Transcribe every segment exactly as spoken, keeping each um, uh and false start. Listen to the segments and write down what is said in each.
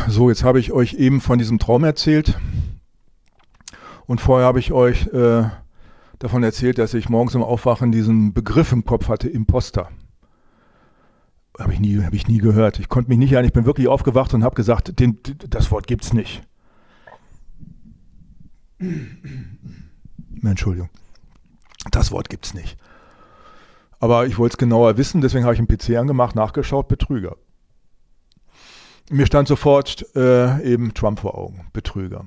So, jetzt habe ich euch eben von diesem Traum erzählt und vorher habe ich euch äh, davon erzählt, dass ich morgens im Aufwachen diesen Begriff im Kopf hatte, Imposter. Habe ich nie, habe ich nie gehört. Ich konnte mich nicht erinnern, ich bin wirklich aufgewacht und habe gesagt, den, das Wort gibt's nicht. Entschuldigung. Das Wort gibt's nicht. Aber ich wollte es genauer wissen, deswegen habe ich einen P C angemacht, nachgeschaut, Betrüger. Mir stand sofort äh, eben Trump vor Augen, Betrüger.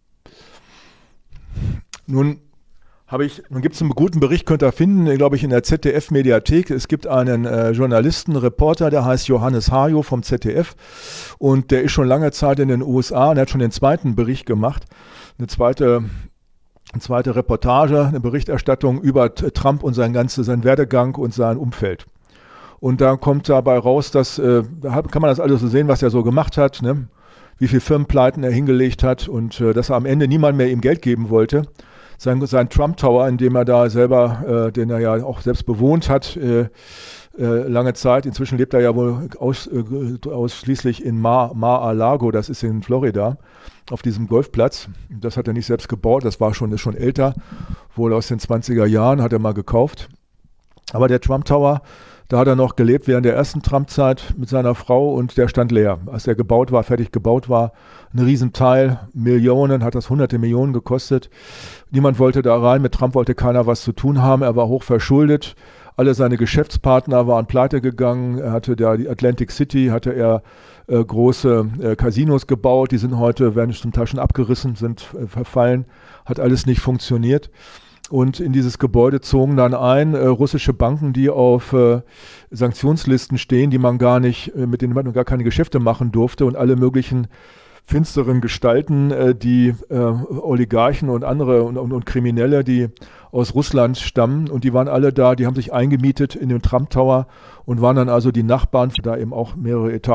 Nun habe ich, nun gibt es einen guten Bericht, könnt ihr finden, glaube ich, in der Z D F-Mediathek. Es gibt einen äh, Journalisten, Reporter, der heißt Johannes Hajo vom Z D F und der ist schon lange Zeit in den U S A und er hat schon den zweiten Bericht gemacht, eine zweite, eine zweite Reportage, eine Berichterstattung über Trump und sein ganzes, seinen Werdegang und sein Umfeld. Und da kommt dabei raus, dass, äh, da kann man das alles so sehen, was er so gemacht hat, ne? Wie viele Firmenpleiten er hingelegt hat und äh, dass er am Ende niemand mehr ihm Geld geben wollte. Sein, sein Trump Tower, in dem er da selber, äh, den er ja auch selbst bewohnt hat, äh, äh, lange Zeit. Inzwischen lebt er ja wohl aus, äh, ausschließlich in Mar, Mar-a-Lago, das ist in Florida, auf diesem Golfplatz. Das hat er nicht selbst gebaut, das war schon, ist schon älter, wohl aus den zwanziger Jahren, hat er mal gekauft. Aber der Trump Tower, da hat er noch gelebt während der ersten Trump-Zeit mit seiner Frau und der stand leer. Als der gebaut war, fertig gebaut war, ein Riesenteil, Millionen, hat das hunderte Millionen gekostet. Niemand wollte da rein, mit Trump wollte keiner was zu tun haben, er war hoch verschuldet. Alle seine Geschäftspartner waren pleite gegangen, er hatte da die Atlantic City, hatte er äh, große äh, Casinos gebaut, die sind heute, werden zum Teil schon abgerissen, sind äh, verfallen, hat alles nicht funktioniert. Und in dieses Gebäude zogen dann ein äh, russische Banken, die auf äh, Sanktionslisten stehen, die man gar nicht, äh, mit denen man gar keine Geschäfte machen durfte und alle möglichen finsteren Gestalten, äh, die äh, Oligarchen und andere und, und, und Kriminelle, die aus Russland stammen und die waren alle da, die haben sich eingemietet in den Trump Tower und waren dann also die Nachbarn, da eben auch mehrere Etagen